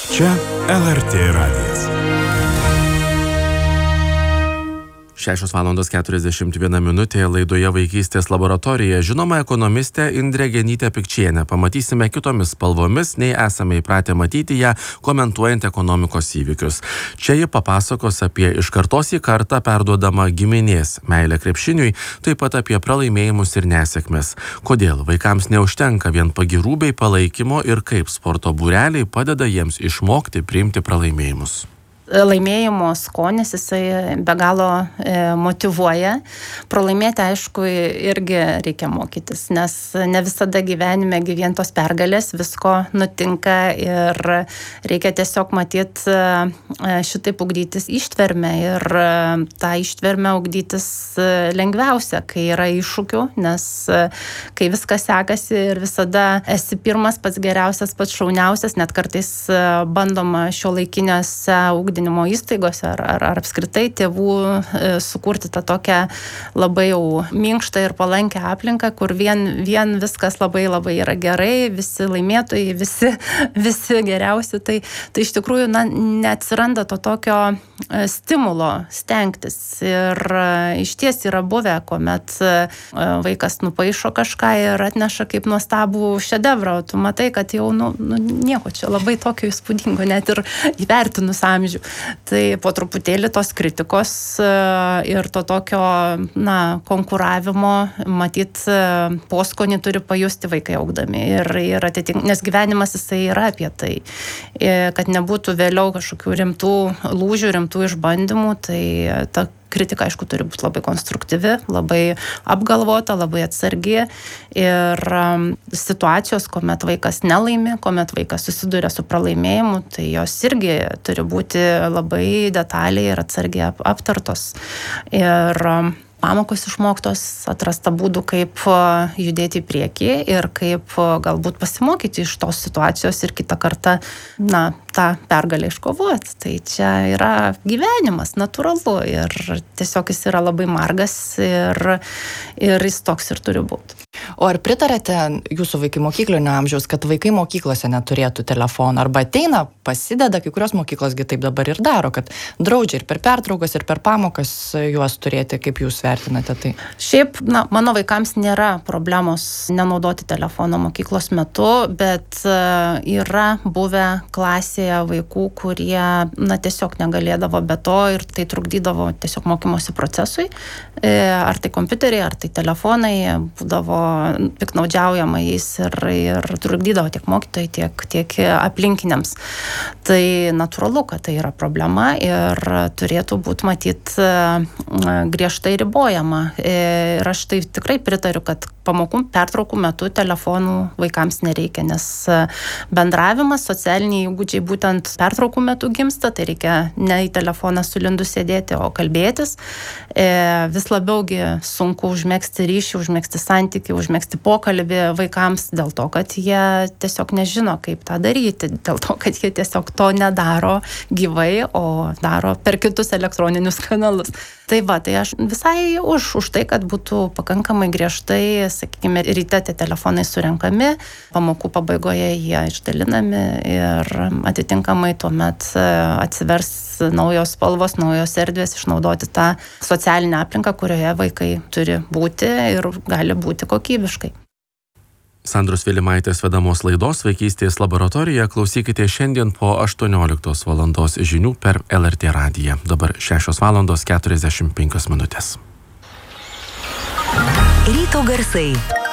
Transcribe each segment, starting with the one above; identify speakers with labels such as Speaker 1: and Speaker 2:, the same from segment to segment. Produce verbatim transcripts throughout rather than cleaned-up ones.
Speaker 1: Čia L R T radijas. šešios valandos keturiasdešimt viena minutė laidoje Vaikystės laboratorija. Žinoma, ekonomistė Indrė Genytė-Pikčienė. Pamatysime kitomis spalvomis, nei esame įpratę matyti ją, komentuojant ekonomikos įvykius. Čia ji papasakos apie iš kartos į kartą perduodamą giminės meilę krepšiniui, taip pat apie pralaimėjimus ir nesėkmes. Kodėl vaikams neužtenka vien pagyrų bei palaikymo ir kaip sporto būreliai padeda jiems išmokti priimti pralaimėjimus.
Speaker 2: Laimėjimo skonis, jisai be galo e, motyvuoja. Pralaimėti, aišku, irgi reikia mokytis, nes ne visada gyvenime vien tos pergalės visko nutinka ir reikia tiesiog matyti e, šitaip ugdytis ištvermę ir e, tą ištvermę ugdytis e, lengviausia, kai yra iššūkių, nes e, kai viskas sekasi ir visada esi pirmas, pats geriausias, pats šauniausias, net kartais e, bandoma šiuolaikinėse ugdytis įstaigose ar, ar, ar apskritai tėvų e, sukurti tą tokią labai jau minkštą ir palankę aplinką, kur vien, vien viskas labai labai yra gerai, visi laimėtojai, visi, visi geriausi. Tai, tai iš tikrųjų na, neatsiranda to tokio e, stimulo stengtis. Ir e, iš ties yra buvę, kuomet e, vaikas nupaišo kažką ir atneša kaip nuostabų šedevrą, o tu matai, kad jau nu, nu, nieko čia labai tokio įspūdingo, net ir įvertinus amžių. Tai po truputėlį tos kritikos ir to tokio, na, konkuravimo, matyt, poskonį turi pajusti vaikai augdami. Ir, ir atitink, nes gyvenimas jisai yra apie tai, kad nebūtų vėliau kažkokių rimtų lūžių, rimtų išbandymų, tai ta kritika, aišku, turi būti labai konstruktyvi, labai apgalvota, labai atsargi ir um, situacijos, kuomet vaikas nelaimi, kuomet vaikas susiduria su pralaimėjimu, tai jos irgi turi būti labai detaliai ir atsargiai ap- aptartos. Ir um, pamokos išmoktos, atrasta būdų, kaip judėti į priekį ir kaip galbūt pasimokyti iš tos situacijos ir kitą kartą, na, tą pergalę iškovoti. Tai čia yra gyvenimas, natūralu ir tiesiog jis yra labai margas ir, ir jis toks ir turi būti.
Speaker 3: O ar pritarėte jūsų vaikai mokyklinio amžiaus, kad vaikai mokyklose neturėtų telefono? Arba ateina, pasideda, kai kurios mokyklos gi taip dabar ir daro, kad draudžia ir per pertraukas, ir per pamokas juos turėti, kaip jūs vertinate tai?
Speaker 2: Šiaip, na, mano vaikams nėra problemos nenaudoti telefono mokyklos metu, bet yra buvę klasėje vaikų, kurie, na, tiesiog negalėdavo be to ir tai trukdydavo tiesiog mokymosi procesui. Ar tai kompiuteriai, ar tai telefonai, būdavo piknaudžiaujama jais ir, ir trukdydavo tiek mokytojai, tiek, tiek aplinkiniams. Tai natūralu, kad tai yra problema ir turėtų būti matyt griežtai ribojama. Ir aš tai tikrai pritariu, kad pamokų pertraukų metu telefonų vaikams nereikia, nes bendravimas, socialiniai įgūdžiai būtent pertraukų metu gimsta, tai reikia ne į telefoną sulindus sėdėti, o kalbėtis. Vis labiaugi sunku užmegzti ryšį, užmegzti santykį, užmegzti pokalbį vaikams dėl to, kad jie tiesiog nežino, kaip tą daryti, dėl to, kad jie tiesiog to nedaro gyvai, o daro per kitus elektroninius kanalus. Tai va, tai aš visai už, už tai, kad būtų pakankamai griežtai, sakykime, ryte tie telefonai surenkami, pamokų pabaigoje jie išdalinami ir atitinkamai tuomet atsivers naujos spalvos, naujos erdvės, išnaudoti tą socialinę aplinką, kurioje vaikai turi būti ir gali būti kokybiškai.
Speaker 1: Sandros Vilimaitės vedamos laidos Vaikystės laboratorija klausykite šiandien po aštuonioliktos valandos žinių per L R T radiją. Dabar šešios valandos keturiasdešimt penkios minutės.
Speaker 4: Ryto garsai.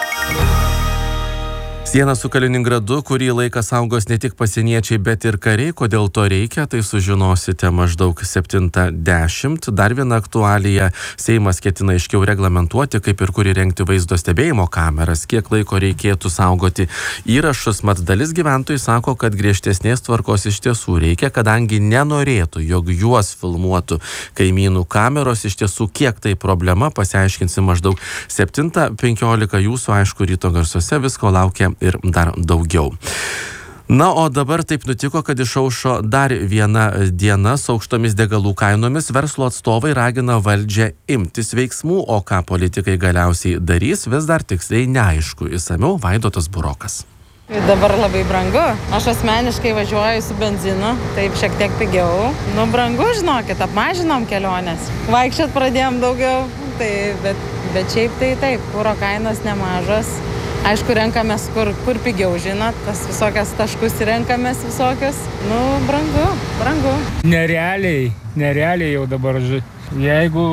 Speaker 1: Siena su Kaliningradu kurį laiką saugos ne tik pasieniečiai, bet ir kariai. Kodėl to reikia, tai sužinosite maždaug septintą dešimt. Dar viena aktualija. Seimas ketina aiškiau reglamentuoti, kaip ir kur įrengti vaizdo stebėjimo kameras, kiek laiko reikėtų saugoti įrašus. Mat dalis gyventojų sako, kad griežtesnės tvarkos iš tiesų reikia, kadangi nenorėtų, jog juos filmuotų kaimynų kameros. Iš tiesų, kiek tai problema, pasiaiškinsim maždaug septintą penkiolika. Jūsų, aišku, ryto garsuose visko laukia ir dar daugiau. Na, o dabar taip nutiko, kad išaušo dar viena diena su aukštomis degalų kainomis. Verslo atstovai ragina valdžią imtis veiksmų, o ką politikai galiausiai darys, vis dar tiksliai neaišku. Išsamiau Vaidotas Burokas.
Speaker 4: Dabar labai brangu. Aš asmeniškai važiuoju su benzinu, taip šiek tiek pigiau. Nu, brangu, žinokit, apmažinom kelionės. Vaikščiot pradėjom daugiau, tai, bet, bet šiaip tai taip, kuro kainos nemažos. Aišku, renkamės kur, kur pigiau, žinot, tas visokias taškus renkamės visokius. Nu, brangu, brangu.
Speaker 5: Nerealiai, nerealiai jau dabar. Jeigu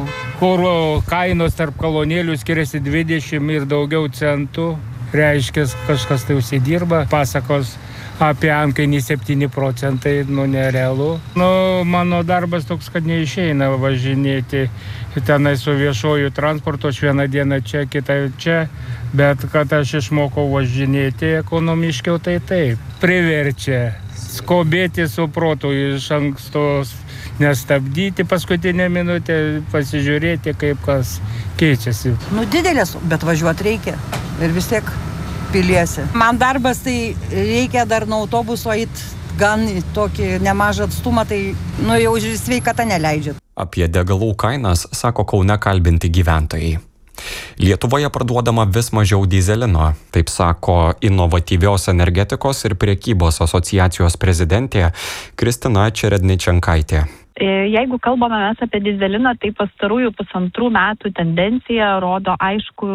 Speaker 5: kuro kainos tarp kolonėlių skiriasi dvidešimt ir daugiau centų, reiškia, kažkas tai užsidirba, pasakos apie antkainį septyni procentai, nu, nerealu. Nu, mano darbas toks, kad neišeina važinėti tenai su viešuoju transportu, aš vieną dieną čia, kitą čia, bet kad aš išmokau važinėti ekonomiškiau, tai taip. Priverčia skubėti su protu iš anksto, nestabdyti paskutinę minutę, pasižiūrėti, kaip kas keičiasi.
Speaker 6: Nu, didelės, bet važiuoti reikia ir vis tiek piliesi. Man darbas, tai reikia dar nuo autobuso eit gan tokį nemažą atstumą, tai nu jau sveikata neleidžia.
Speaker 7: Apie degalų kainas sako Kaune kalbinti gyventojai. Lietuvoje parduodama vis mažiau dyzelino, taip sako Inovatyvios energetikos ir priekybos asociacijos prezidentė Kristina Čeredničenkaitė.
Speaker 8: Jeigu kalbame mes apie dyzeliną, tai pastarųjų pusantrų metų tendencija rodo aišku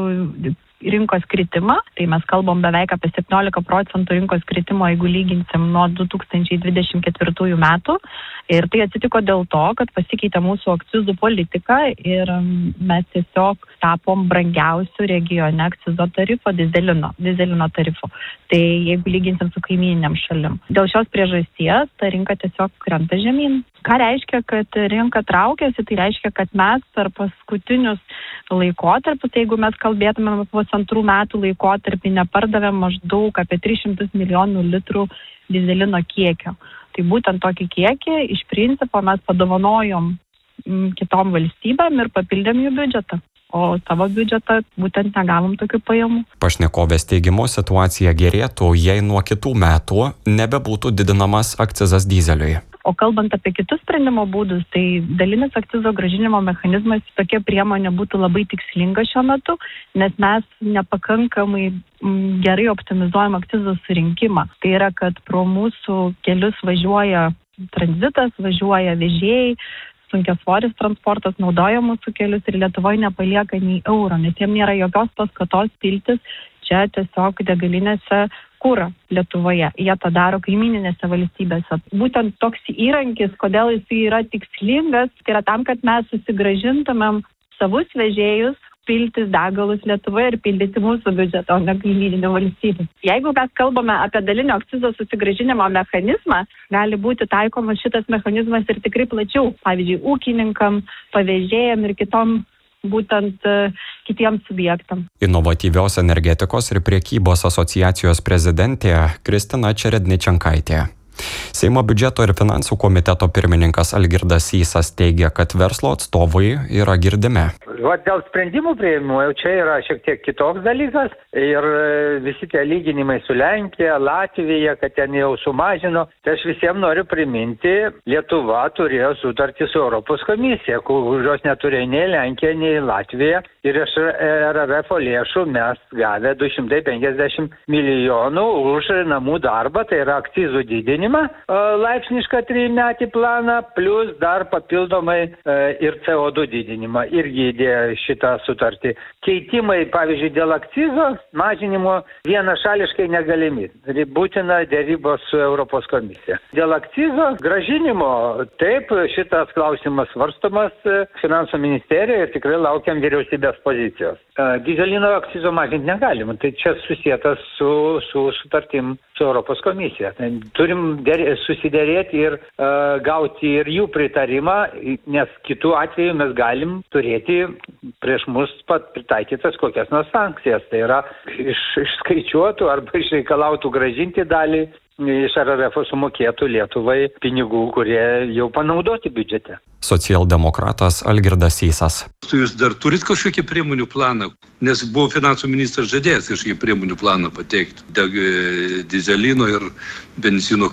Speaker 8: rinkos kritimą, tai mes kalbam beveik apie septyniolika procentų rinkos kritimo, jeigu lyginsim nuo du tūkstančiai dvidešimt ketvirtųjų metų. Ir tai atsitiko dėl to, kad pasikeitė mūsų akcizų politika ir mes tiesiog tapom brangiausių regione akcizo tarifo, dyzelino, dyzelino tarifo. Tai jeigu lyginsim su kaimyniniam šalim. Dėl šios priežasties ta rinka tiesiog krenta žemyn. Ką reiškia, kad rinka traukiasi? Tai reiškia, kad mes per paskutinius laikotarpius, jeigu mes kalbėtume apie pusantrų metų laikotarpį, nepardavėm maždaug apie tris šimtus milijonų litrų dyzelino kiekio. Tai būtent tokį kiekį iš principo mes padovanojom kitom valstybėm ir papildėm jų biudžetą. O savo biudžetą būtent negavom tokių pajamų.
Speaker 7: Pašnekovės teigimu situacija gerėtų, jei nuo kitų metų nebebūtų didinamas akcizas dyzeliui.
Speaker 8: O kalbant apie kitus sprendimo būdus, tai dalinis akcizo grąžinimo mechanizmas, tokia priemonė būtų labai tikslinga šiuo metu, nes mes nepakankamai gerai optimizuojam akcizo surinkimą. Tai yra, kad pro mūsų kelius važiuoja tranzitas, važiuoja vežėjai, sunkiasvoris transportas naudoja mūsų kelius ir Lietuvoje nepalieka nei euro, nes jiem nėra jokios paskatos piltis čia tiesiog degalinėse kurą Lietuvoje. Jie tą daro kaimininėse valstybėse. Būtent toks įrankis, kodėl jis yra tikslingas, tai yra tam, kad mes susigrąžintumėm savus vežėjus, piltis degalus Lietuvoje ir pildyti mūsų biudžetą, o ne kaimyninių valstybių. Jeigu mes kalbame apie dalinio akcizo susigrąžinimo mechanizmą, gali būti taikomas šitas mechanizmas ir tikrai plačiau, pavyzdžiui, ūkininkam, pavėžėjam ir kitom būtent uh, kitiems subjektams.
Speaker 7: Inovatyvios energetikos ir priekybos asociacijos prezidentė Kristina Čeredničenkaitė. Seimo biudžeto ir finansų komiteto pirmininkas Algirdas Sysas teigia, kad verslo atstovai yra girdimi.
Speaker 9: Va, dėl sprendimų priėmimo jau čia yra šiek tiek kitoks dalykas ir visi tie lyginimai su Lenkija, Latvija, kad ten jau sumažino. Tai aš visiems noriu priminti, Lietuva turėjo sutartį su Europos komisija, kurios neturėjo nei Lenkija, nei Latvija. Ir iš R R F lėšų mes gavę du šimtai penkiasdešimt milijonų už namų darbą, tai yra akcizų didinimą, laipsnišką trimetį planą, plus dar papildomai ir C O du didinimą. Irgi įdėjo šitą sutartį. Keitimai, pavyzdžiui, dėl akcizo mažinimo vienašališkai negalimi. Būtina dėrybos su Europos komisija. Dėl akcizo grąžinimo, taip, šitas klausimas svarstomas finansų ministerijoje ir tikrai laukiam vyriausybės pozicijos. Dyzelino akcizo mažinti negalima, tai čia susietas su, su sutartim su Europos komisija. Tai turim dėrė, susidėrėti ir uh, gauti ir jų pritarimą, nes kitų atveju mes galim turėti prieš mus pat pritaikytas kokias nors sankcijas. Tai yra iš, išskaičiuotų arba išreikalautų grąžinti dalį iš R R F sumokėtų Lietuvai pinigų, kurie jau panaudoti biudžete.
Speaker 7: Socialdemokratas Algirdas Sysas.
Speaker 10: Jūs dar turit kažkokį priemonių planą, nes buvo finansų ministras žadėjęs kažkokį priemonių planą pateikti dėl dyzelino ir benzino kainų.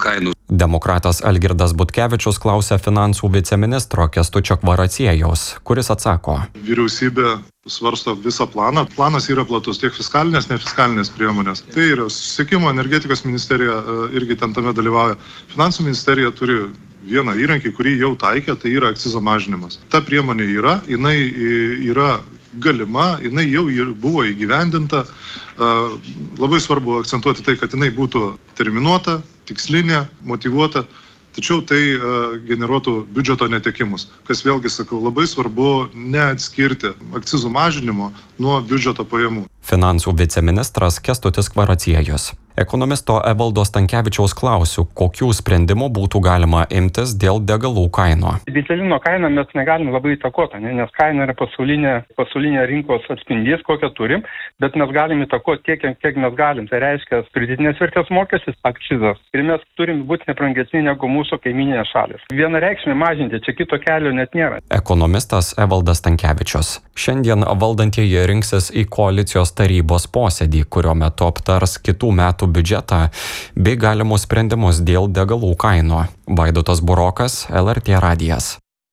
Speaker 7: Demokratas Algirdas Butkevičius klausia finansų viceministro Kęstučio Kvaraciejaus, kuris atsako.
Speaker 11: Vyriausybė svarsto visą planą. Planas yra platus, tiek fiskalinės, nefiskalinės priemonės. Tai yra susisiekimo, energetikos ministerija irgi ten tame dalyvauja. Finansų ministerija turi vieną įrankį, kurį jau taikė, tai yra akcizo mažinimas. Ta priemonė yra, jinai yra galima, jinai jau buvo įgyvendinta. Labai svarbu akcentuoti tai, kad jinai būtų terminuota, tikslinė, motyvuota, tačiau tai generuotų biudžeto netekimus. Kas vėlgi, sakau, labai svarbu neatskirti akcizų mažinimo nuo biudžeto pajamų.
Speaker 7: Finansų viceministras Kęstutis Kvaraciejus. Ekonomisto Evaldo Stankevičiaus klausiu, kokių sprendimų būtų galima imtis dėl degalų kainų.
Speaker 12: Dyzelino kainą mes negalim labai įtakoti, ne? Nes kaina yra pasaulinė, pasaulinė rinkos atspindys, kokią turim, bet mes galim įtakoti tiek, kiek mes galim. Tai reiškia pridėtinės vertės mokestis, akcizas. Ir mes turim būti nebrangesni negu mūsų kaimyninės šalis. Vienareikšmiai mažinti, čia kito kelio net nėra.
Speaker 7: Ekonomistas Evaldas Stankevičius. Šiandien valdantieji rinksis į koalicijos tarybos posėdį, kurio metu aptars kitų metų biudžetą bei galimus sprendimus dėl degalų kainų. Vaidotas Burokas, L R T radijas.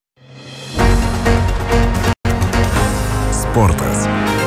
Speaker 1: Sportas.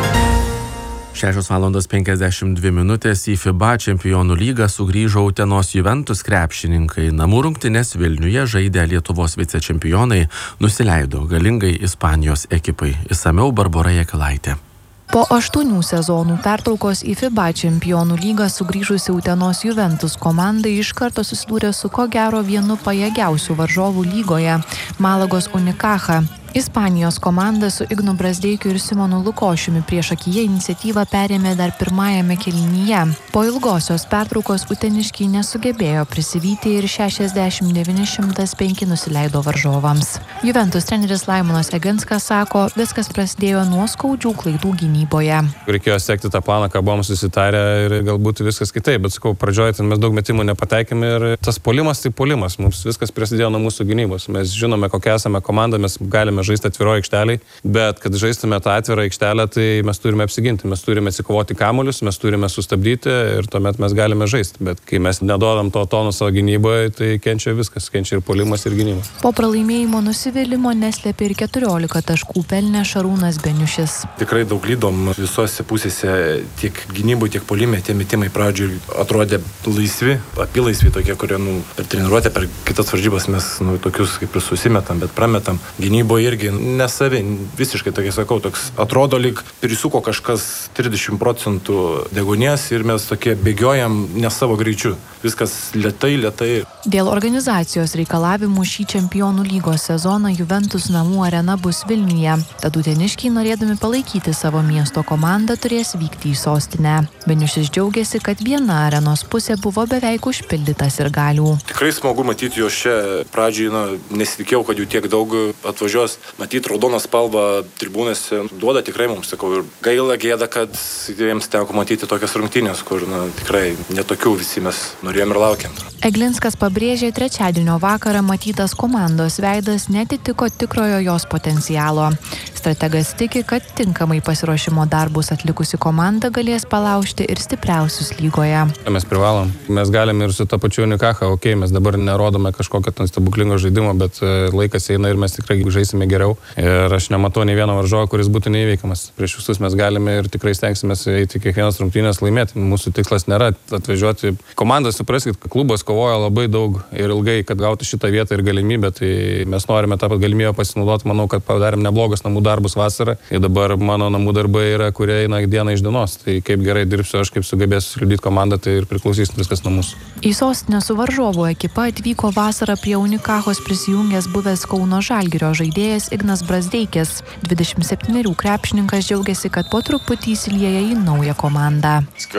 Speaker 1: šešios valandos penkiasdešimt dvi minutės. Į FIBA čempionų lygą sugrįžo Utenos Juventus krepšininkai. Namų rungtynes Vilniuje žaidę Lietuvos vicečempionai nusileido galingai Ispanijos ekipai. Išsamiau Barbora Jakilaitė.
Speaker 13: Po aštuonių sezonų pertraukos į FIBA čempionų lygą sugrįžusi Utenos Juventus komanda iš karto susidūrė su ko gero vienu pajėgiausių varžovų lygoje – Malagos Unicaja. Ispanijos komanda su Ignu Brazdeikiu ir Simonu Lukošiumi priešakyje iniciatyvą perėmė dar pirmajame kėlinyje. Po ilgosios pertraukos uteniškiai nesugebėjo prisivyti ir šešiasdešimt devyni šimtas penki nusileido varžovams. Juventus treneris Laimonas Eginskas sako, viskas prasidėjo nuo skaudžių klaidų gynyboje.
Speaker 14: Reikėjo sekti tą planą, ką buvom susitarę ir galbūt viskas kitaip, bet sakau, pradžioje ten mes daug metimų nepateikėme ir tas puolimas tai puolimas. Mums viskas prasidėjo nuo mūsų gynybos. Mes žinome, kokia esame komanda, mes galime žaisti atviroje aikšteliai, bet kad žaistume tą atvirą aikštelę, tai mes turime apsiginti, mes turime atsikovoti kamuolius, mes turime sustabdyti ir tuomet mes galime žaisti. Bet kai mes nedodam to tono savo gynyboje, tai kenčia viskas, kenčia ir puolimas, ir gynyba.
Speaker 13: Po pralaimėjimo nusivylimo neslėpė ir keturiolika taškų pelnė Šarūnas Beniušis.
Speaker 15: Tikrai daug lydom visose pusėse, tiek gynybų, tiek puolime, tie metimai pradžioj atrodė laisvi, apilaisvi tokie, kurie nu, per treniruotę, per kitas varžybas mes nu, tokius kaip ir susimetam, bet prametam. Gynyboje irgi nesavi, visiškai tokia sakau, toks atrodo lyg prisuko kažkas trisdešimt procentų degonės ir mes tokie bėgiojam ne savo greičiu. Viskas lėtai, lėtai.
Speaker 13: Dėl organizacijos reikalavimų šį čempionų lygos sezoną Juventus namų arena bus Vilniuje. Tad uteniškiai norėdami palaikyti savo miesto komandą turės vykti į sostinę. Beniušis džiaugiasi, kad viena arenos pusė buvo beveik užpildytas ir galių.
Speaker 15: Tikrai smagu matyti juos čia. Pradžiai na, nesitikėjau, kad jų tiek daug atvažiuos. Matyti raudoną spalvą tribūnose duoda tikrai mums, sakau, ir gaila gėda, kad jiems teko matyti tokias rungtynės, kur na, tikrai netokių visi mes norėjom ir laukiam.
Speaker 13: Eglinskas pabrėžė, trečiadienio vakarą matytas komandos veidas netitiko tikrojo jos potencialo. Strategas tiki, kad tinkamai pasiruošimo darbus atlikusi komanda galės palaužti ir stipriausius lygoje.
Speaker 14: Mes privalom. Mes galime ir su to pačiu Unicaja, okei, okay, mes dabar nerodome kažkokio ten stebuklingo žaidimo, bet laikas eina ir mes tikrai žaisime geriau. Ir aš nematau nei vieno varžovo, kuris būtų neįveikiamas. Prieš visus mes galime ir tikrai stengsime eiti kiekvienas rungtynės laimėti. Mūsų tikslas nėra atvažiuoti. Komanda, supraskit, klubas kovoja labai daug ir ilgai, kad gautų šitą vietą ir galimybę, tai mes norime tą galimybę pasinaudoti. Manau, kad padarėm neblogas namų darbus vasarą. Ir dabar mano namų darbai yra, kurie eina dieną iš dienos. Tai kaip gerai dirbsiu, aš kaip sugebėsiu sliudyti komandą, tai ir priklausys viskas nuo mūsų.
Speaker 13: Į sostinę su varžovų ekipa atvyko vasarą prie Unicajos prisijungęs buvęs Kauno Žalgirio žaidėjas Ignas Brazdeikis. dvidešimt septynerių krepšininkas džiaugiasi, kad po truputį įsilieja į naują komandą.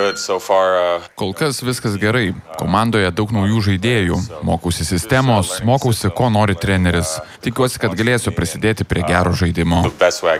Speaker 16: Kol kas viskas gerai. Komandoje daug naujų žaidėjų. Mokausi sistemos, mokausi, ko nori treneris. Tikiuosi, kad galėsiu prisidėti prie gero žaidimo.